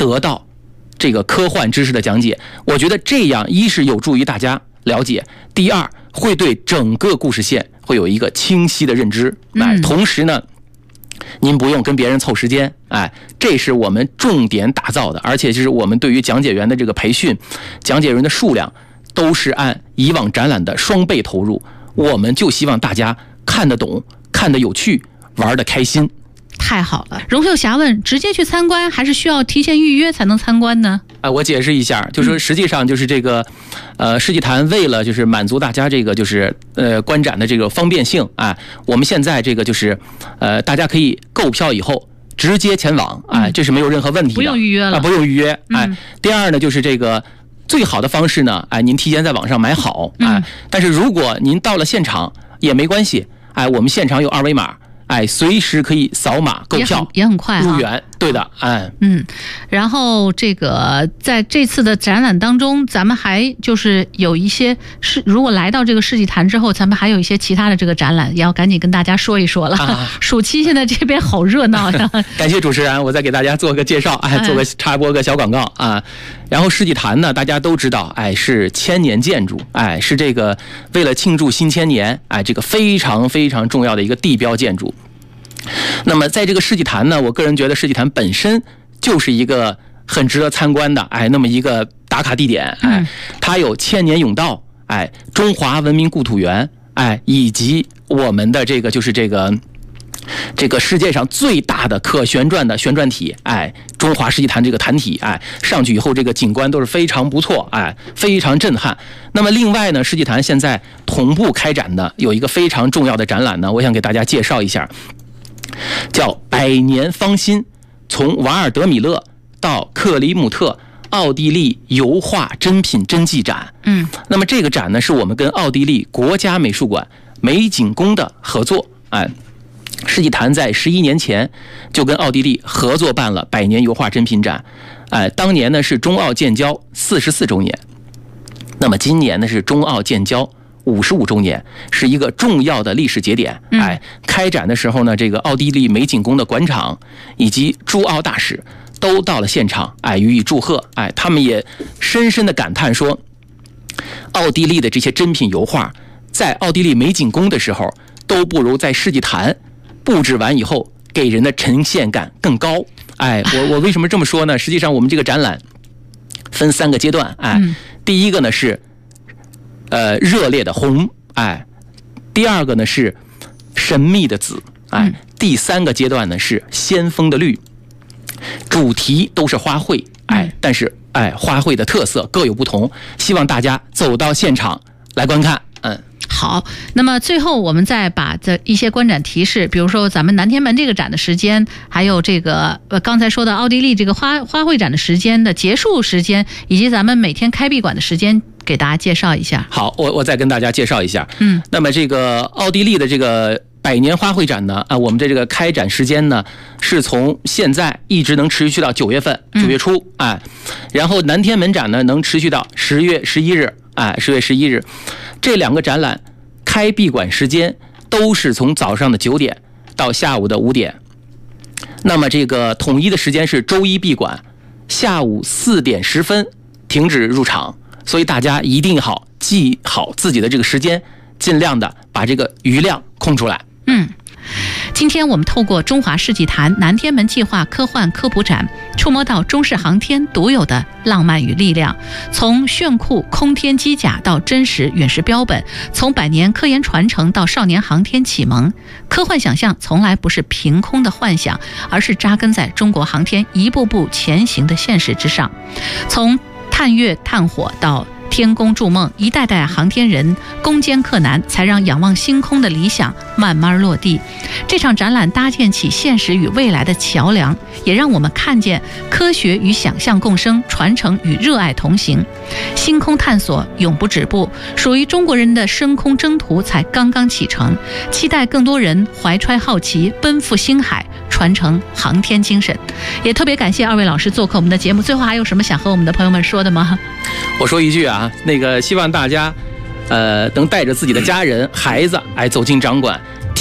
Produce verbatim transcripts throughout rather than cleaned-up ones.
得到这个科幻知识的讲解。我觉得这样一是有助于大家了解，第二会对整个故事线会有一个清晰的认知。哎，同时呢，您不用跟别人凑时间，哎，这是我们重点打造的，而且就是我们对于讲解员的这个培训，讲解员的数量都是按以往展览的双倍投入。我们就希望大家看得懂，看得有趣，玩得开心。 太好了。荣秀霞问，直接去参观还是需要提前预约才能参观呢？ 啊、呃，我解释一下，就是说实际上就是这个，呃，世纪坛为了就是满足大家这个就是呃观展的这个方便性啊、呃，我们现在这个就是呃大家可以购票以后直接前往，哎、呃，这是没有任何问题的， 不用预约了， 啊、呃，不用预约，哎、呃嗯。 第二呢，就是这个最好的方式呢，哎、呃，您提前在网上买好，哎、呃嗯， 但是如果您到了现场也没关系，哎、呃，我们现场有二维码。哎，随时可以扫码购票， 也很也很快、啊、 入园。对的，哎， 嗯，然后这个在这次的展览当中，咱们还就是有一些是，如果来到这个世纪坛之后，咱们还有一些其他的这个展览，也要赶紧跟大家说一说了。啊、暑期现在这边好热闹呀！ 感谢主持人，我再给大家做个介绍，哎，做个插播个小广告啊。然后世纪坛呢，大家都知道，哎，是千年建筑，哎，是这个为了庆祝新千年，哎，这个非常非常重要的一个地标建筑。那么在这个世纪坛呢，我个人觉得世纪坛本身就是一个很值得参观的，哎，那么一个打卡地点，哎，它有千年甬道，哎，中华文明故土园，哎，以及我们的这个就是这个这个世界上最大的可旋转的旋转体，哎，中华世纪坛这个坛体，哎，上去以后这个景观都是非常不错，哎，非常震撼。那么另外呢，世纪坛现在同步开展的有一个非常重要的展览呢，我想给大家介绍一下。叫百年芳心，从瓦尔德米勒到克里姆特奥地利油画珍品真迹展。 嗯， 那么这个展呢，是我们跟奥地利国家美术馆美景宫的合作。哎，世纪坛在十一年前就跟奥地利合作办了百年油画珍品展。哎，当年呢是中奥建交四十四周年，那么今年呢是中奥建交五十五周年，是一个重要的历史节点。哎，开展的时候呢，这个奥地利美景宫的馆长以及驻奥大使都到了现场，哎，予以祝贺。哎，他们也深深的感叹说，奥地利的这些珍品油画，在奥地利美景宫的时候，都不如在世纪坛布置完以后给人的呈现感更高。哎，我我为什么这么说呢？实际上，我们这个展览分三个阶段。哎，第一个呢是。呃，热烈的红，哎，第二个呢是神秘的紫，哎，第三个阶段呢是先锋的绿，主题都是花卉，哎，但是哎，花卉的特色各有不同，希望大家走到现场来观看。嗯， 好，那么最后我们再把这一些观展提示，比如说咱们南天门这个展的时间，还有这个呃刚才说的奥地利这个花花卉展的时间的结束时间，以及咱们每天开闭馆的时间，给大家介绍一下。 好，我我再跟大家介绍一下。 嗯， 那么这个奥地利的这个百年花卉展呢，啊，我们的这个开展时间呢，是从现在一直能持续到九月份，九月初，哎，然后南天门展呢，能持续到十月十一日，哎，十月十一日，这两个展览开闭馆时间都是从早上的九点到下午的五点。那么这个统一的时间是周一闭馆，下午四点十分停止入场。所以大家一定好记好自己的这个时间，尽量的把这个余量空出来。 嗯，今天我们透过中华世纪坛南天门计划科幻科普展，触摸到中式航天独有的浪漫与力量，从炫酷空天机甲到真实陨石标本，从百年科研传承到少年航天启蒙，科幻想象从来不是凭空的幻想，而是扎根在中国航天一步步前行的现实之上。从探月探火到天宫筑梦，一代代航天人攻坚克难，才让仰望星空的理想慢慢落地。这场展览搭建起现实与未来的桥梁，也让我们看见科学与想象共生，传承与热爱同行。星空探索永不止步，属于中国人的深空征途才刚刚启程。期待更多人怀揣好奇，奔赴星海，传承航天精神。也特别感谢二位老师做客我们的节目。最后还有什么想和我们的朋友们说的吗？ 我说一句啊，那个希望大家，呃，能带着自己的家人、孩子，哎，走进展馆，体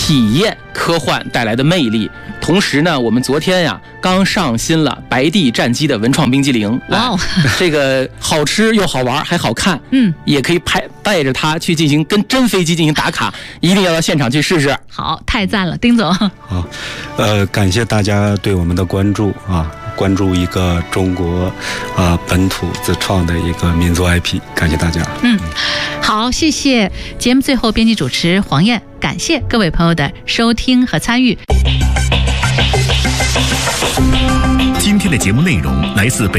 体验科幻带来的魅力。同时呢，我们昨天呀刚上新了白帝战机的文创冰激凌， 哇哦， 这个好吃又好玩还好看， 嗯， 也可以拍带着它去进行跟真飞机进行打卡，一定要到现场去试试。 好，太赞了，丁总。 好，呃，感谢大家对我们的关注啊，关注一个中国啊本土自创的一个民族 I P， 感谢大家。 嗯，好，谢谢。节目最后，编辑主持黄燕，感谢各位朋友的收听和参与。 今天的节目内容来自北